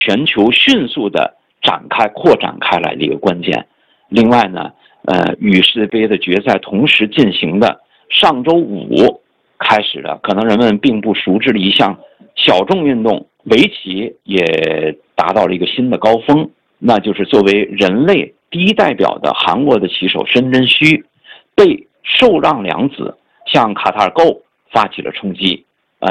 全球迅速的扩展开来的一个关键。另外呢，与世界杯的决赛同时进行的上周五开始的，可能人们并不熟知的一项小众运动围棋也达到了一个新的高峰，那就是作为人类第一代表的韩国的棋手申真谞被受让两子向卡塔尔 Go 发起了冲击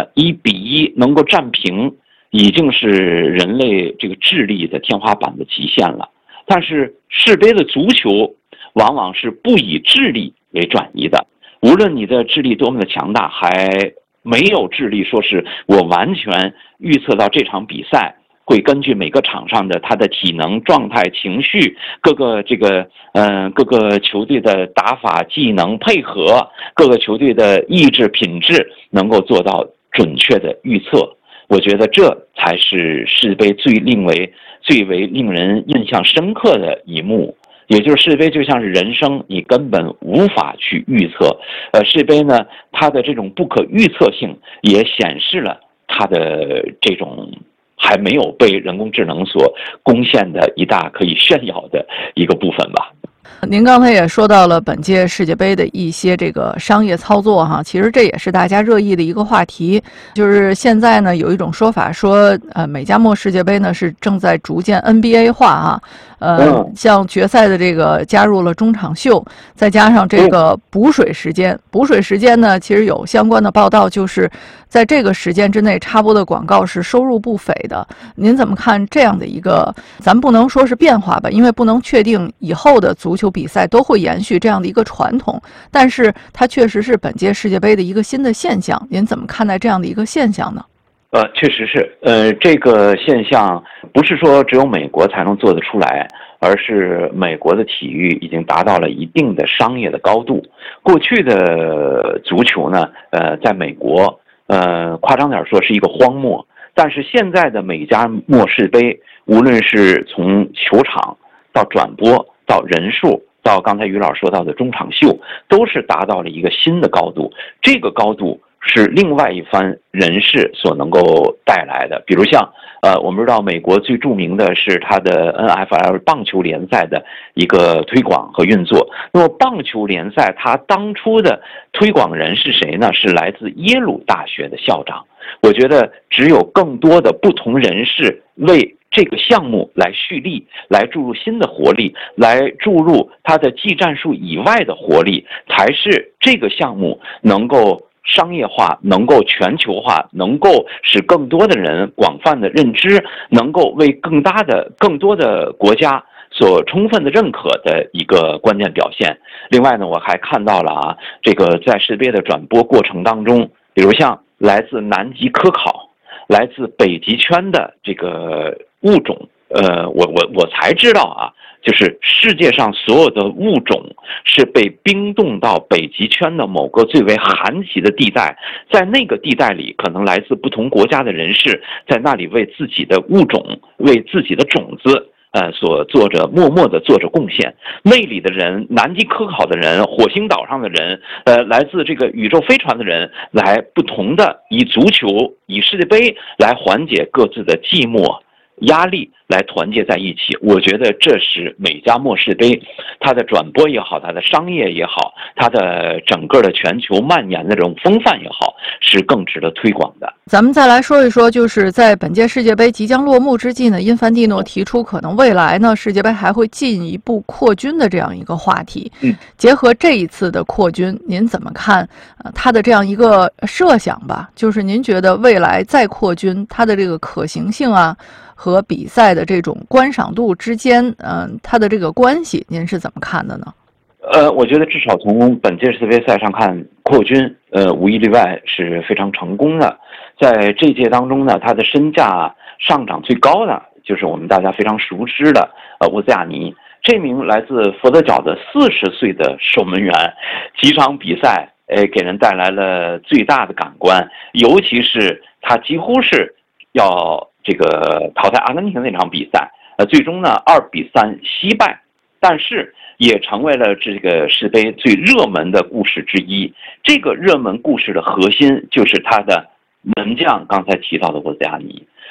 ，1-1能够战平，已经是人类这个智力的天花板的极限了。但是世杯的足球往往是不以智力为转移的，无论你的智力多么的强大，还没有智力说是我完全预测到这场比赛会根据每个场上的他的体能状态、情绪，各个球队的打法、技能配合，各个球队的意志品质能够做到准确的预测。我觉得这才是世杯最为令人印象深刻的一幕。也就是世杯就像是人生，你根本无法去预测。世杯呢，它的这种不可预测性也显示了它的这种还没有被人工智能所攻陷的一大可以炫耀的一个部分吧。 您刚才也说到了本届世界杯的一些这个商业操作哈，其实这也是大家热议的一个话题。就是现在呢，有一种说法说，美加墨世界杯呢是正在逐渐 NBA 化哈。像决赛的这个加入了中场秀，再加上这个补水时间。补水时间呢，其实有相关的报道，就是在这个时间之内插播的广告是收入不菲的。您怎么看这样的一个，咱不能说是变化吧，因为不能确定以后的足球比赛都会延续这样的一个传统，但是它确实是本届世界杯的一个新的现象。您怎么看待这样的一个现象呢？ 确实是，这个现象不是说只有美国才能做得出来，而是美国的体育已经达到了一定的商业的高度。过去的足球呢，在美国，夸张点说是一个荒漠，但是现在的美加墨世杯，无论是从球场到转播到人数，到刚才于老师说到的中场秀，都是达到了一个新的高度。这个高度是另外一番人士所能够带来的。比如像我们知道美国最著名的是它的 NFL 棒球联赛的一个推广和运作。那么棒球联赛它当初的推广人是谁呢？是来自耶鲁大学的校长。我觉得只有更多的不同人士为这个项目来蓄力，来注入新的活力，来注入它的技战术以外的活力，才是这个项目能够商业化，能够全球化，能够使更多的人广泛的认知，能够为更多的国家所充分的认可的一个关键表现。另外呢，我还看到了这个在世界杯的转播过程当中，比如像来自南极科考、来自北极圈的这个物种，我才知道就是世界上所有的物种是被冰冻到北极圈的某个最为寒极的地带，在那个地带里，可能来自不同国家的人士在那里为自己的物种、为自己的种子所默默地做着贡献。那里的人，南极科考的人，火星岛上的人，来自这个宇宙飞船的人，来不同的以足球、以世界杯来缓解各自的寂寞、压力，来团结在一起。我觉得这是美加墨世杯它的转播也好，它的商业也好，它的整个的全球蔓延的这种风范也好，是更值得推广的。 咱们再来说一说，就是在本届世界杯即将落幕之际呢，因凡蒂诺提出可能未来呢世界杯还会进一步扩军的这样一个话题。结合这一次的扩军，您怎么看他的这样一个设想吧？就是您觉得未来再扩军，它的这个可行性和比赛的这种观赏度之间，它的这个关系，您是怎么看的呢？ 我觉得至少从本届世界杯赛上看，扩军无一例外是非常成功的。在这届当中呢，他的身价上涨最高的就是我们大家非常熟知的乌兹亚尼，这名来自佛得角的40岁的守门员，几场比赛给人带来了最大的感官，尤其是他几乎是要这个淘汰阿根廷那场比赛，最终呢2-3惜败，但是也成为了这个世杯最热门的故事之一。这个热门故事的核心就是他的门将刚才提到的沃兹亚尼。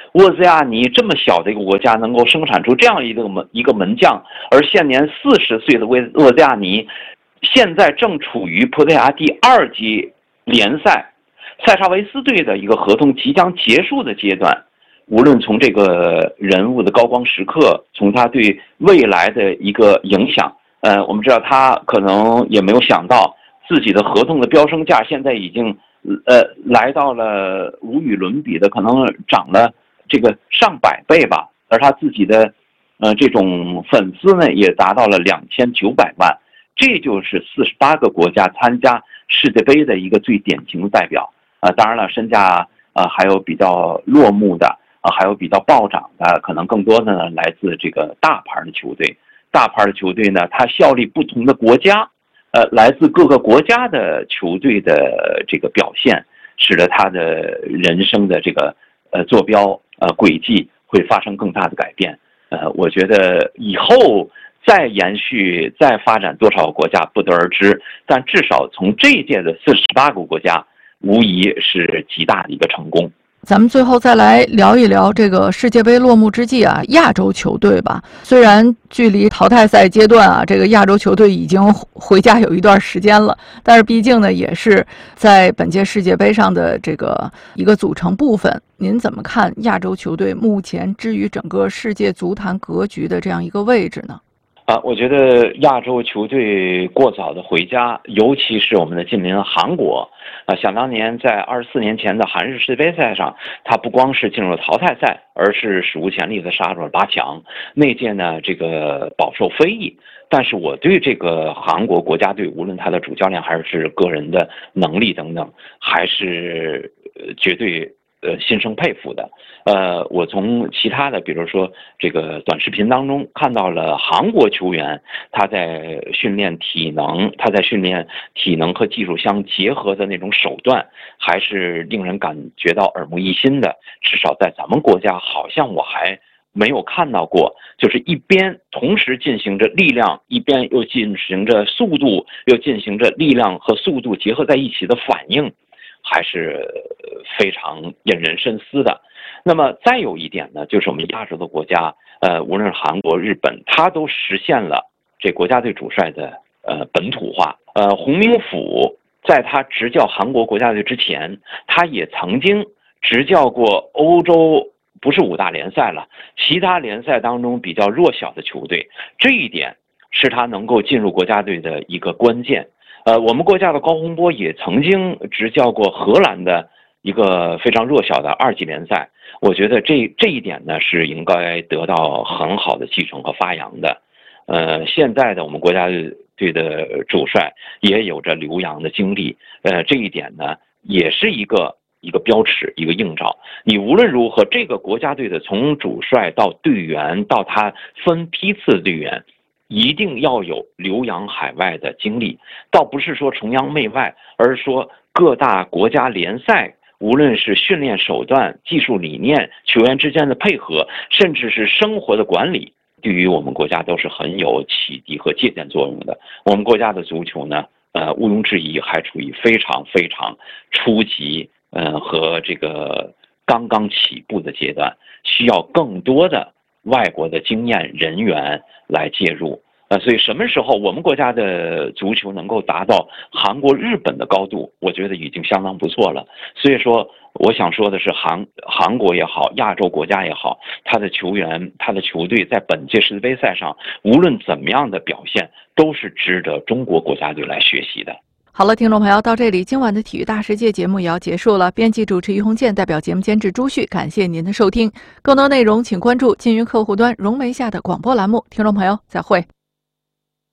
沃兹亚尼这么小的一个国家能够生产出这样一个门将，而现年40岁的沃兹亚尼，现在正处于葡萄牙第2级联赛塞查维斯队的一个合同即将结束的阶段。无论从这个人物的高光时刻，从他对未来的一个影响，我们知道他可能也没有想到自己的合同的标升价现在已经来到了无与伦比的，可能涨了这个上百倍吧，而他自己的这种粉丝呢也达到了2900万，这就是48个国家参加世界杯的一个最典型的代表当然了，身价还有比较落幕的还有比较暴涨的，可能更多的呢来自这个大牌的球队。大牌的球队呢，它效力不同的国家，来自各个国家的球队的这个表现，使得他的人生的这个坐标轨迹会发生更大的改变。我觉得以后再延续再发展多少个国家不得而知，但至少从这一届的48个国家，无疑是极大的一个成功。 咱们最后再来聊一聊这个世界杯落幕之际亚洲球队吧。虽然距离淘汰赛阶段这个亚洲球队已经回家有一段时间了，但是毕竟呢，也是在本届世界杯上的这个一个组成部分。您怎么看亚洲球队目前置于整个世界足坛格局的这样一个位置呢？ 我觉得亚洲球队过早的回家，尤其是我们的近邻韩国想当年在24年前的韩日世界杯赛上，他不光是进入了淘汰赛，而是史无前例的杀入了8强。那届呢，这个饱受非议，但是我对这个韩国国家队，无论他的主教练还是个人的能力等等，还是绝对心生佩服的。我从其他的比如说这个短视频当中看到了韩国球员他在训练体能和技术相结合的那种手段，还是令人感觉到耳目一新的。至少在咱们国家好像我还没有看到过，就是一边同时进行着力量，一边又进行着速度，又进行着力量和速度结合在一起的反应，还是非常引人深思的。那么再有一点呢，就是我们亚洲的国家，无论是韩国、日本，它都实现了这国家队主帅的本土化。洪明甫在他执教韩国国家队之前，他也曾经执教过欧洲，不是5大联赛了，其他联赛当中比较弱小的球队，这一点是他能够进入国家队的一个关键。我们国家的高洪波也曾经执教过荷兰的一个非常弱小的2级联赛，我觉得这一点呢是应该得到很好的继承和发扬的。现在的我们国家队的主帅也有着留洋的经历，这一点呢也是一个标尺，一个映照。你无论如何，这个国家队的从主帅到队员到他分批次的队员，一定要有留洋海外的经历，倒不是说崇洋媚外，而是说各大国家联赛，无论是训练手段、技术理念、球员之间的配合，甚至是生活的管理，对于我们国家都是很有启迪和借鉴作用的。我们国家的足球呢，毋庸置疑还处于非常非常初级，和这个刚刚起步的阶段，需要更多的外国的经验人员来介入。所以什么时候我们国家的足球能够达到韩国、日本的高度，我觉得已经相当不错了。所以说我想说的是，韩国也好，亚洲国家也好，他的球员、他的球队在本届世界杯赛上无论怎么样的表现，都是值得中国国家队来学习的。 好了，听众朋友，到这里今晚的体育大世界节目也要结束了。编辑主持于洪建，代表节目监制朱旭，感谢您的收听。更多内容请关注金鱼客户端融媒下的广播栏目。听众朋友，再会。